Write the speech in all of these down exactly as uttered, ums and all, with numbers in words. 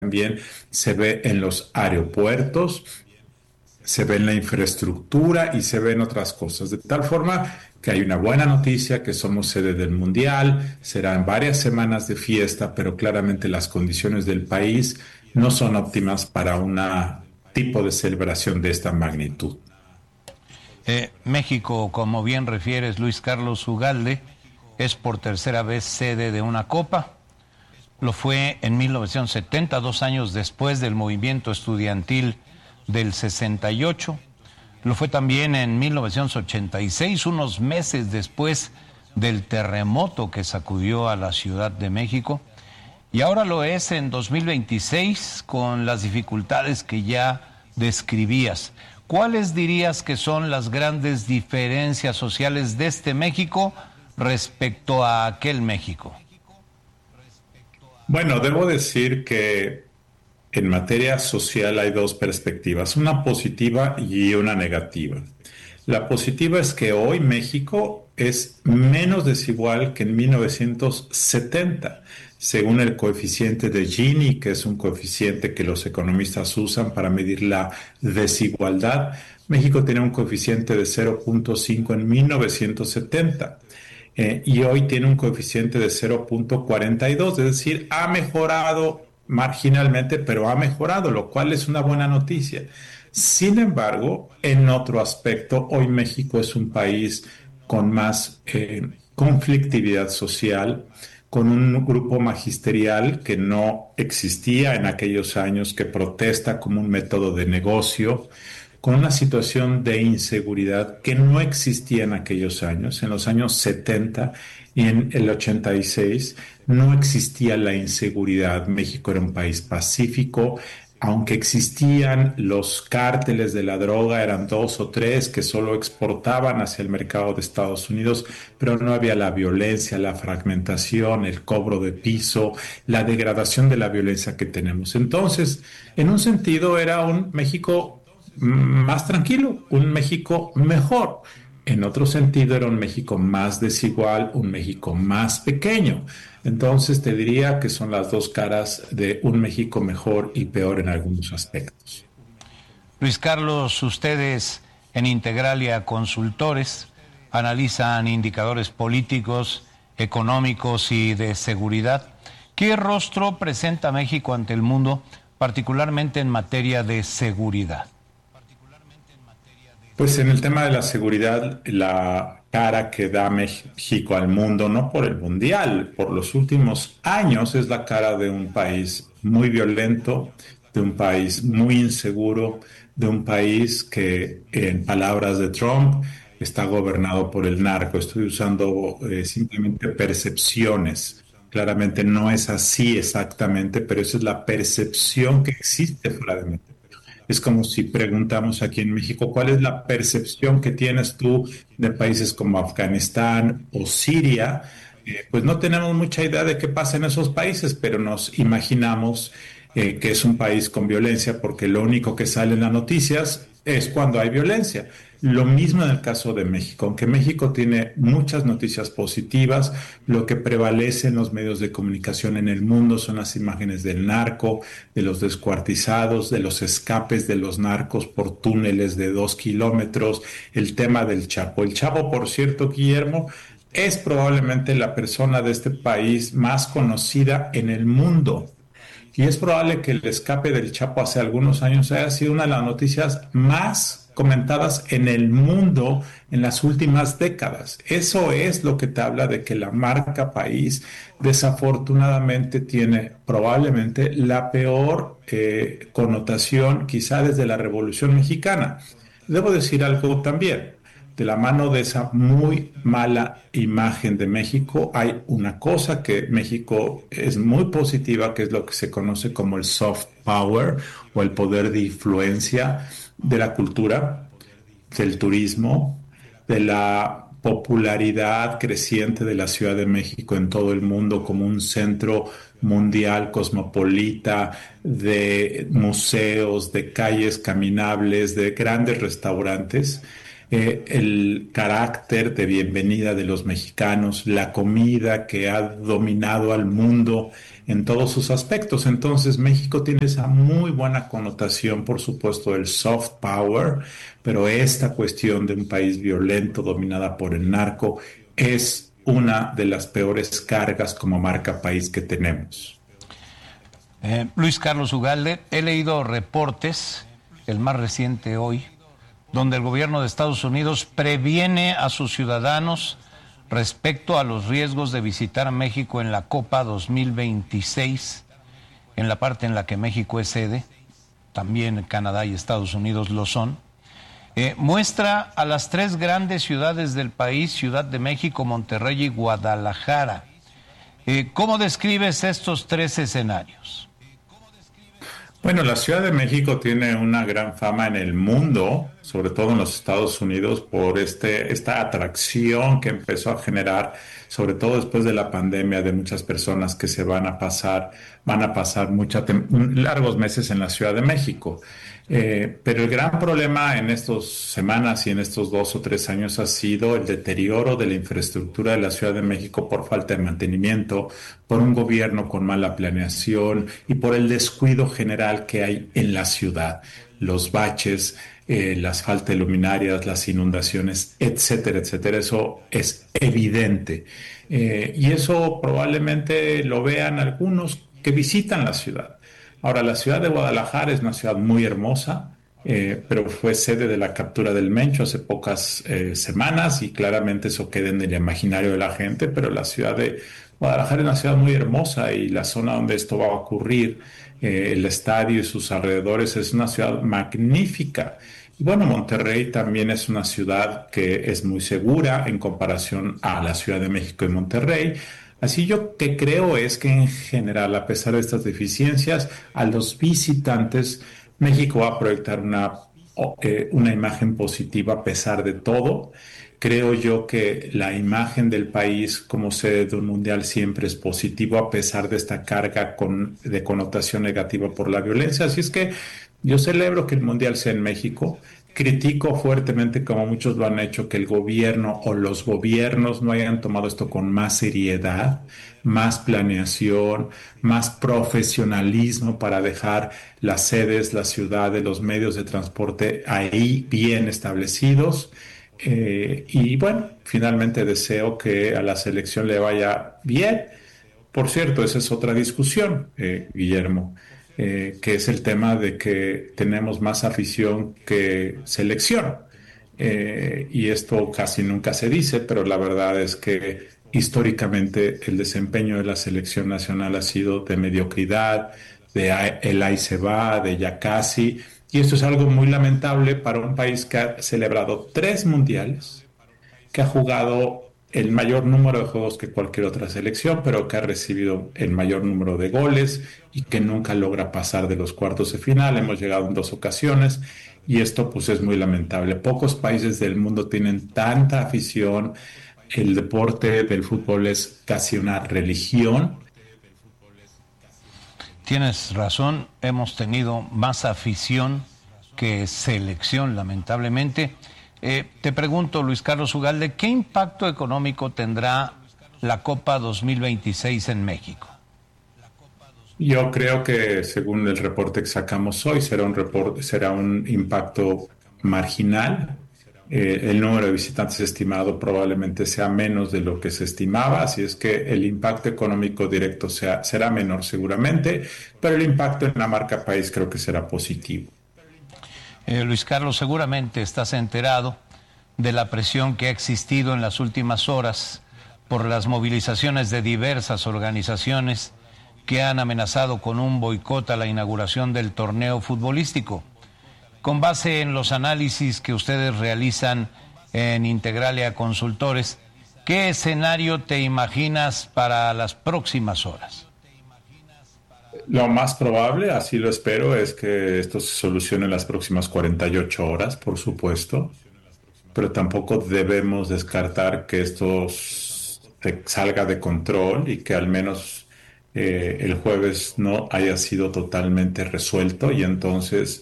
también se ve en los aeropuertos, se ve en la infraestructura y se ve en otras cosas. De tal forma que hay una buena noticia, que somos sede del Mundial, serán varias semanas de fiesta, pero claramente las condiciones del país no son óptimas para un tipo de celebración de esta magnitud. Eh, México, como bien refieres, Luis Carlos Ugalde, es por tercera vez sede de una copa. Lo fue en mil novecientos setenta, dos años después del movimiento estudiantil del sesenta y ocho. Lo fue también en mil novecientos ochenta y seis, unos meses después del terremoto que sacudió a la Ciudad de México. Y ahora lo es en dos mil veintiséis con las dificultades que ya describías. ¿Cuáles dirías que son las grandes diferencias sociales de este México respecto a aquel México? Bueno, debo decir que en materia social hay dos perspectivas, una positiva y una negativa. La positiva es que hoy México es menos desigual que en mil novecientos setenta, según el coeficiente de Gini, que es un coeficiente que los economistas usan para medir la desigualdad. México tenía un coeficiente de cero punto cinco en mil novecientos setenta. Eh, y hoy tiene un coeficiente de cero punto cuarenta y dos, es decir, ha mejorado marginalmente, pero ha mejorado, lo cual es una buena noticia. Sin embargo, en otro aspecto, hoy México es un país con más eh, conflictividad social, con un grupo magisterial que no existía en aquellos años, que protesta como un método de negocio, con una situación de inseguridad que no existía en aquellos años. En los años setenta y en el ochenta y seis no existía la inseguridad. México era un país pacífico, aunque existían los cárteles de la droga, eran dos o tres que solo exportaban hacia el mercado de Estados Unidos, pero no había la violencia, la fragmentación, el cobro de piso, la degradación de la violencia que tenemos. Entonces, en un sentido, era un México más tranquilo, un México mejor. En otro sentido, era un México más desigual, un México más pequeño. Entonces, te diría que son las dos caras de un México mejor y peor en algunos aspectos. Luis Carlos, ustedes en Integralia Consultores analizan indicadores políticos, económicos y de seguridad. ¿Qué rostro presenta México ante el mundo, particularmente en materia de seguridad? Pues en el tema de la seguridad, la cara que da México al mundo, no por el mundial, por los últimos años, es la cara de un país muy violento, de un país muy inseguro, de un país que, en palabras de Trump, está gobernado por el narco. Estoy usando eh, simplemente percepciones. Claramente no es así exactamente, pero esa es la percepción que existe fuera de México. Es como si preguntamos aquí en México, ¿cuál es la percepción que tienes tú de países como Afganistán o Siria? Eh, pues no tenemos mucha idea de qué pasa en esos países, pero nos imaginamos eh, que es un país con violencia porque lo único que sale en las noticias es cuando hay violencia. Lo mismo en el caso de México, aunque México tiene muchas noticias positivas, lo que prevalece en los medios de comunicación en el mundo son las imágenes del narco, de los descuartizados, de los escapes de los narcos por túneles de dos kilómetros, el tema del Chapo. El Chapo, por cierto, Guillermo, es probablemente la persona de este país más conocida en el mundo. Y es probable que el escape del Chapo hace algunos años haya sido una de las noticias más comentadas en el mundo en las últimas décadas. Eso es lo que te habla de que la marca país desafortunadamente tiene probablemente la peor eh, connotación quizá desde la Revolución Mexicana. Debo decir algo también. De la mano de esa muy mala imagen de México, hay una cosa que México es muy positiva, que es lo que se conoce como el soft power o el poder de influencia de la cultura, del turismo, de la popularidad creciente de la Ciudad de México en todo el mundo como un centro mundial cosmopolita de museos, de calles caminables, de grandes restaurantes. eh, el carácter de bienvenida de los mexicanos, la comida que ha dominado al mundo en todos sus aspectos. Entonces, México tiene esa muy buena connotación, por supuesto, del soft power, pero esta cuestión de un país violento, dominada por el narco, es una de las peores cargas como marca país que tenemos. Eh, Luis Carlos Ugalde, he leído reportes, el más reciente hoy, donde el gobierno de Estados Unidos previene a sus ciudadanos respecto a los riesgos de visitar a México en la Copa dos mil veintiséis, en la parte en la que México es sede, también Canadá y Estados Unidos lo son. Eh, muestra a las tres grandes ciudades del país, Ciudad de México, Monterrey y Guadalajara. Eh, ¿Cómo describes estos tres escenarios? Bueno, la Ciudad de México tiene una gran fama en el mundo, sobre todo en los Estados Unidos, por este, esta atracción que empezó a generar, sobre todo después de la pandemia, de muchas personas que se van a pasar, van a pasar mucha tem- largos meses en la Ciudad de México. Eh, pero el gran problema en estas semanas y en estos dos o tres años ha sido el deterioro de la infraestructura de la Ciudad de México por falta de mantenimiento, por un gobierno con mala planeación y por el descuido general que hay en la ciudad. Los baches, eh, las faltas de luminarias, las inundaciones, etcétera, etcétera. Eso es evidente. Eh, y eso probablemente lo vean algunos que visitan la ciudad. Ahora, la ciudad de Guadalajara es una ciudad muy hermosa, eh, pero fue sede de la captura del Mencho hace pocas eh, semanas y claramente eso queda en el imaginario de la gente, pero la ciudad de Guadalajara es una ciudad muy hermosa y la zona donde esto va a ocurrir, eh, el estadio y sus alrededores, es una ciudad magnífica. Y bueno, Monterrey también es una ciudad que es muy segura en comparación a la Ciudad de México y Monterrey. Así yo que creo es que en general, a pesar de estas deficiencias, a los visitantes, México va a proyectar una, o- eh, una imagen positiva a pesar de todo. Creo yo que la imagen del país como sede de un mundial siempre es positivo a pesar de esta carga con- de connotación negativa por la violencia. Así es que yo celebro que el mundial sea en México. Critico fuertemente, como muchos lo han hecho, que el gobierno o los gobiernos no hayan tomado esto con más seriedad, más planeación, más profesionalismo para dejar las sedes, las ciudades, los medios de transporte ahí bien establecidos. Eh, y bueno, finalmente deseo que a la selección le vaya bien. Por cierto, esa es otra discusión, eh, Guillermo, eh, que es el tema de que tenemos más afición que selección. Eh, y esto casi nunca se dice, pero la verdad es que históricamente el desempeño de la selección nacional ha sido de mediocridad, de a- el ahí se va, de ya casi. Y esto es algo muy lamentable para un país que ha celebrado tres mundiales, que ha jugado el mayor número de juegos que cualquier otra selección, pero que ha recibido el mayor número de goles y que nunca logra pasar de los cuartos de final. Hemos llegado en dos ocasiones y esto pues es muy lamentable. Pocos países del mundo tienen tanta afición. El deporte del fútbol es casi una religión. Tienes razón, hemos tenido más afición que selección, lamentablemente. Eh, te pregunto, Luis Carlos Ugalde, ¿qué impacto económico tendrá la Copa dos mil veintiséis en México? Yo creo que según el reporte que sacamos hoy será un reporte, será un impacto marginal. Eh, el número de visitantes estimado probablemente sea menos de lo que se estimaba, así es que el impacto económico directo sea, será menor seguramente, pero el impacto en la marca país creo que será positivo. Eh, Luis Carlos, seguramente estás enterado de la presión que ha existido en las últimas horas por las movilizaciones de diversas organizaciones que han amenazado con un boicot a la inauguración del torneo futbolístico. Con base en los análisis que ustedes realizan en Integralia Consultores, ¿qué escenario te imaginas para las próximas horas? Lo más probable, así lo espero, es que esto se solucione en las próximas cuarenta y ocho horas, por supuesto, pero tampoco debemos descartar que esto se salga de control y que al menos eh, el jueves no haya sido totalmente resuelto y entonces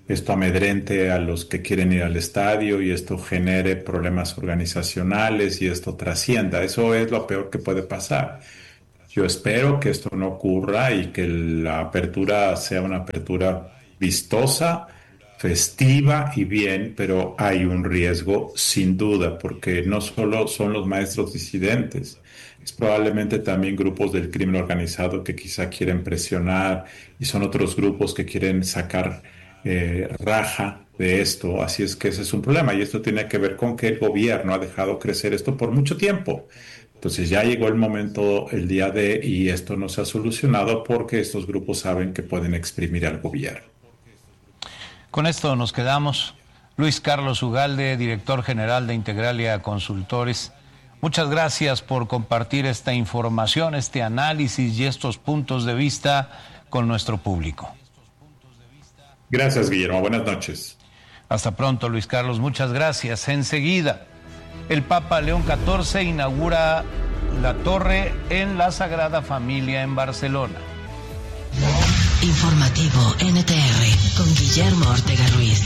esto amedrente a los que quieren ir al estadio y esto genere problemas organizacionales y esto trascienda. Eso es lo peor que puede pasar. Yo espero que esto no ocurra y que la apertura sea una apertura vistosa, festiva y bien, pero hay un riesgo sin duda, porque no solo son los maestros disidentes, es probablemente también grupos del crimen organizado que quizá quieren presionar y son otros grupos que quieren sacar eh, raja de esto. Así es que ese es un problema y esto tiene que ver con que el gobierno ha dejado crecer esto por mucho tiempo. Entonces ya llegó el momento, el día de, y esto no se ha solucionado porque estos grupos saben que pueden exprimir al gobierno. Con esto nos quedamos. Luis Carlos Ugalde, director general de Integralia Consultores, muchas gracias por compartir esta información, este análisis y estos puntos de vista con nuestro público. Gracias, Guillermo. Buenas noches. Hasta pronto, Luis Carlos. Muchas gracias. Enseguida, el Papa León catorce inaugura la torre en la Sagrada Familia en Barcelona. Informativo N T R con Guillermo Ortega Ruiz.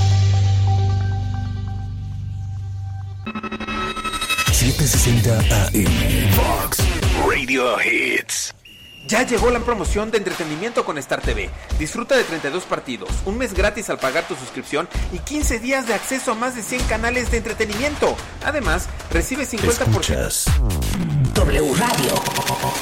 setecientos sesenta A M Vox Radio Hits. Ya llegó la promoción de entretenimiento con Star T V. Disfruta de treinta y dos partidos, un mes gratis al pagar tu suscripción y quince días de acceso a más de cien canales de entretenimiento. Además, recibe cincuenta por ciento. Escuchas W Radio.